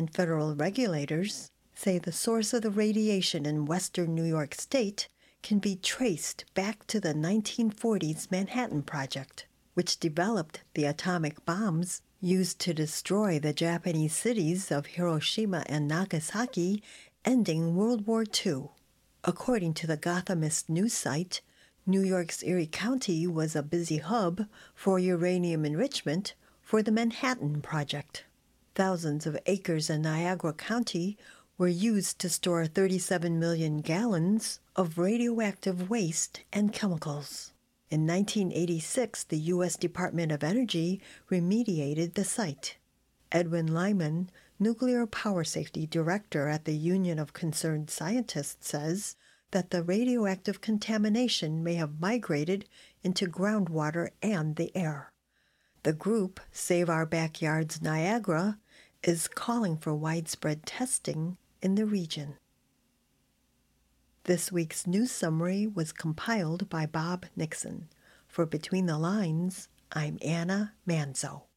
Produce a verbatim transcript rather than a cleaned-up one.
and federal regulators say the source of the radiation in western New York State can be traced back to the nineteen forties Manhattan Project, which developed the atomic bombs used to destroy the Japanese cities of Hiroshima and Nagasaki, ending World War Two. According to the Gothamist news site, New York's Erie County was a busy hub for uranium enrichment for the Manhattan Project. Thousands of acres in Niagara County were used to store thirty-seven million gallons of radioactive waste and chemicals. In nineteen eighty-six, the U S Department of Energy remediated the site. Edwin Lyman, Nuclear Power Safety Director at the Union of Concerned Scientists, says that the radioactive contamination may have migrated into groundwater and the air. The group, Save Our Backyards Niagara, is calling for widespread testing in the region. This week's news summary was compiled by Bob Nixon. For Between the Lines, I'm Anna Manzo.